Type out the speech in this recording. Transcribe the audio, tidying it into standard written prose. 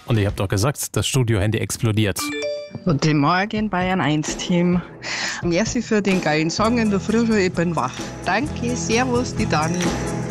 Und ich habe doch gesagt, das Studio-Handy explodiert. Guten Morgen, Bayern 1 Team. Merci für den geilen Song in der Früh, ich bin wach. Danke, servus, die Dani.